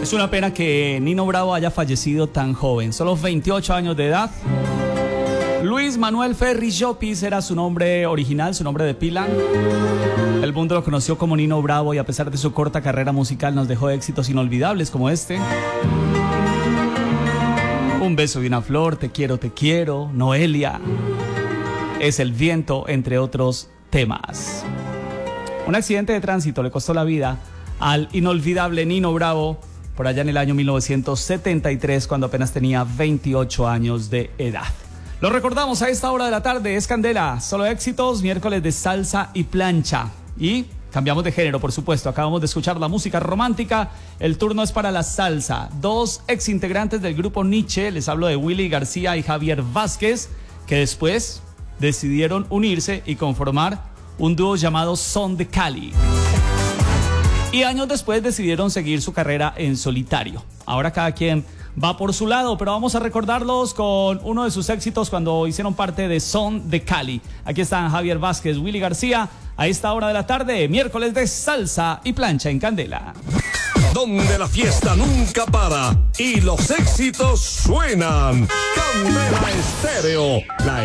Es una pena que Nino Bravo haya fallecido tan joven, solo 28 años de edad. Luis Manuel Ferri Llopis era su nombre original, su nombre de pila. El mundo lo conoció como Nino Bravo y a pesar de su corta carrera musical nos dejó éxitos inolvidables como este. Un beso y una flor, te quiero, Noelia, Es el viento, entre otros temas. Un accidente de tránsito le costó la vida al inolvidable Nino Bravo por allá en el año 1973, cuando apenas tenía 28 años de edad. Lo recordamos a esta hora de la tarde, es Candela, solo éxitos, miércoles de salsa y plancha. Y cambiamos de género, por supuesto, acabamos de escuchar la música romántica, el turno es para la salsa. Dos exintegrantes del grupo Nietzsche, les hablo de Willy García y Javier Vázquez, que después decidieron unirse y conformar un dúo llamado Son de Cali. Y años después decidieron seguir su carrera en solitario. Ahora cada quien va por su lado, pero vamos a recordarlos con uno de sus éxitos cuando hicieron parte de Son de Cali. Aquí están Javier Vázquez, Willy García, a esta hora de la tarde, miércoles de salsa y plancha en Candela. Donde la fiesta nunca para y los éxitos suenan. Candela Estéreo, la